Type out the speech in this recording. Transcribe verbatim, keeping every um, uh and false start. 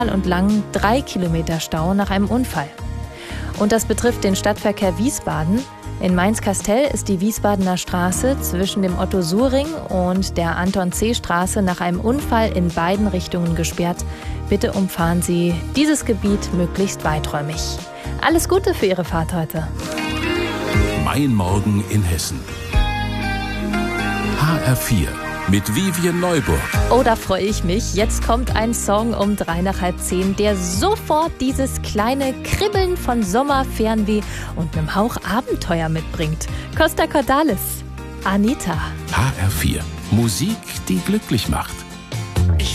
und lang drei Kilometer Stau nach einem Unfall. Und das betrifft den Stadtverkehr Wiesbaden. In Mainz-Kastel ist die Wiesbadener Straße zwischen dem Otto-Suhr-Ring und der Anton-C-Straße nach einem Unfall in beiden Richtungen gesperrt. Bitte umfahren Sie dieses Gebiet möglichst weiträumig. Alles Gute für Ihre Fahrt heute. Mein Morgen in Hessen. H R vier mit Vivian Neuburg. Oh, da freue ich mich. Jetzt kommt ein Song um drei nach halb zehn, der sofort dieses kleine Kribbeln von Sommerfernweh und einem Hauch Abenteuer mitbringt. Costa Cordalis, Anita. H R vier. Musik, die glücklich macht.